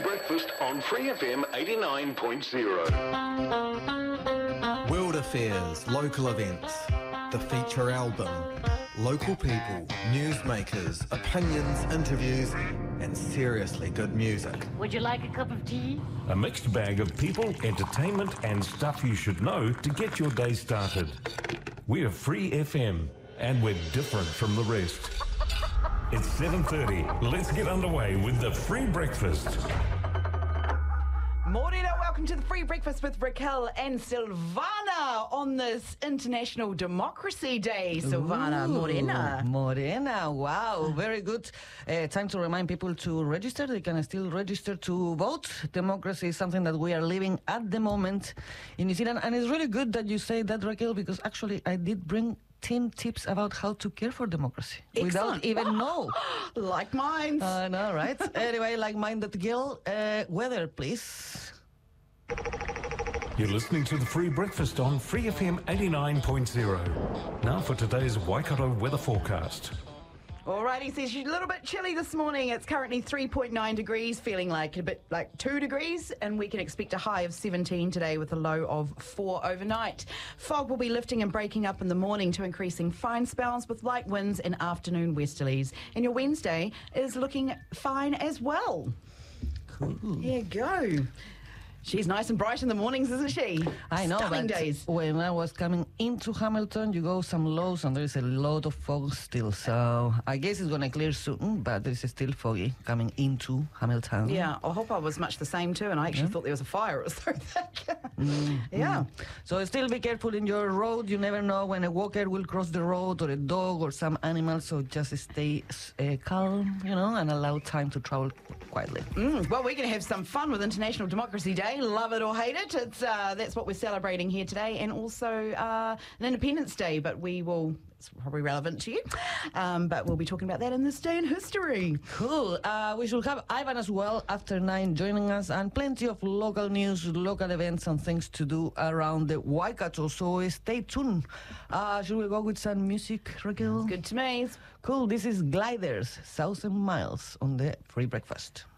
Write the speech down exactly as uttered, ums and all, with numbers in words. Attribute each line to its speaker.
Speaker 1: Breakfast on Free F M eighty-nine point zero.
Speaker 2: World affairs, local events, the feature album, local people, newsmakers, opinions, interviews, and seriously good music.
Speaker 3: Would you like a cup of tea?
Speaker 4: A mixed bag of people, entertainment, and stuff you should know to get your day started. We're Free F M, and we're different from the rest. It's seven thirty. Let's get underway with the Free Breakfast.
Speaker 5: Morena, welcome to the Free Breakfast with Raquel and Silvana on this International Democracy Day. Silvana,
Speaker 6: Ooh,
Speaker 5: Morena.
Speaker 6: Morena, wow, very good. Uh, time to remind people to register. They can still register to vote. Democracy is something that we are living at the moment in New Zealand. And it's really good that you say that, Raquel, because actually I did bring ten tips about how to care for democracy.
Speaker 5: Excellent.
Speaker 6: Without even know.
Speaker 5: Like mine.
Speaker 6: I know, right? Anyway, like-minded girl, uh, weather, please.
Speaker 4: You're listening to the Free Breakfast on Free F M eighty-nine point zero. Now for today's Waikato weather forecast.
Speaker 5: Alrighty, says you're a little bit chilly this morning. It's currently three point nine degrees, feeling like a bit like two degrees, and we can expect a high of seventeen today with a low of four overnight. Fog will be lifting and breaking up in the morning to increasing fine spells with light winds and afternoon westerlies. And your Wednesday is looking fine as well.
Speaker 6: Cool.
Speaker 5: There you go. She's nice and bright in the mornings, isn't she?
Speaker 6: I know,
Speaker 5: Stunning
Speaker 6: but
Speaker 5: days.
Speaker 6: when I was coming into Hamilton, you go some lows and there's a lot of fog still. So I guess it's going to clear soon, but there's still foggy coming into Hamilton.
Speaker 5: Yeah, I hope I was much the same too, and I actually
Speaker 6: Yeah.
Speaker 5: thought there was a fire. It was so thick.
Speaker 6: Mm,
Speaker 5: Yeah.
Speaker 6: mm. So still be careful in your road. You never know when a walker will cross the road or a dog or some animal. So just stay uh, calm, you know, and allow time to travel quietly.
Speaker 5: Mm, well, we're going to have some fun with International Democracy Day. Love it or hate it. It's uh, that's what we're celebrating here today, and also uh, an Independence Day. But we will. It's probably relevant to you. Um, but we'll be talking about that in this day in history.
Speaker 6: Cool. Uh, we should have Ivan as well after nine joining us, and plenty of local news, local events, and things to do around the Waikato. So stay tuned. Uh, should we go with some music, Raquel?
Speaker 5: Good to me.
Speaker 6: Cool. This is Gliders, Thousand Miles on the Free Breakfast.